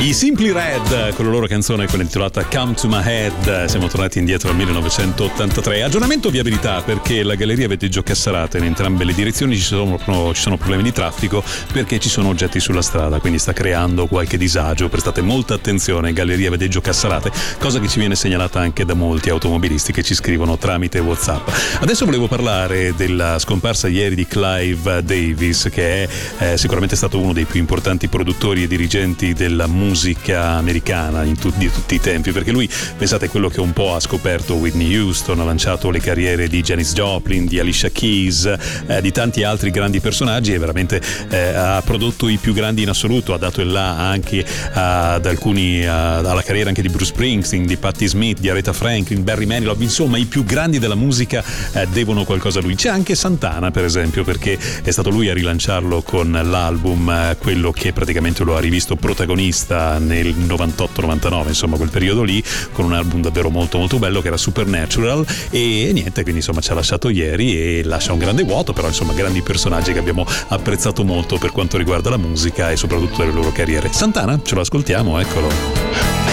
I Simply Red con la loro canzone, quella intitolata Come to My Head. Siamo tornati indietro al 1983. Aggiornamento viabilità, perché la galleria vede Giocasserate in entrambe le direzioni ci sono problemi di traffico perché ci sono oggetti sulla strada, quindi sta creando qualche disagio. Prestate molta attenzione, galleria vede Giocasserate, cosa che ci viene segnalata anche da molti automobilisti che ci scrivono tramite WhatsApp. Adesso volevo parlare della scomparsa ieri di Clive Davis, che è sicuramente stato uno dei più importanti produttori e dirigenti della musica americana di tutti i tempi, perché lui, pensate, quello che un po' ha scoperto Whitney Houston, ha lanciato le carriere di Janis Joplin, di Alicia Keys, di tanti altri grandi personaggi, e veramente ha prodotto i più grandi in assoluto, ha dato il là anche ad alcuni, alla carriera anche di Bruce Springsteen, di Patti Smith, di Aretha Franklin, Barry Manilow, insomma i più grandi della musica devono qualcosa a lui. C'è anche Santana, per esempio, perché è stato lui a rilanciarlo con l'album, quello che praticamente lo ha rivisto protagonista nel 98-99, insomma quel periodo lì, con un album davvero molto molto bello che era Supernatural. E niente, quindi insomma ci ha lasciato ieri e lascia un grande vuoto, però insomma grandi personaggi che abbiamo apprezzato molto per quanto riguarda la musica e soprattutto le loro carriere. Santana, ce lo ascoltiamo, eccolo.